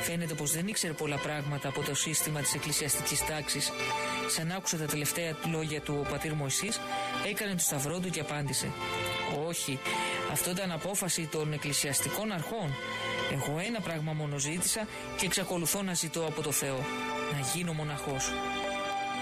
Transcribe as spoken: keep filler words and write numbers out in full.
Φαίνεται πως δεν ήξερε πολλά πράγματα από το σύστημα της εκκλησιαστικής τάξης. Σαν άκουσε τα τελευταία λόγια του ο πατήρ Μωυσής, έκανε το σταυρό του και απάντησε: «Όχι, αυτό ήταν απόφαση των εκκλησιαστικών αρχών. Εγώ ένα πράγμα μόνο ζήτησα και εξακολουθώ να ζητώ από το Θεό: να γίνω μοναχός».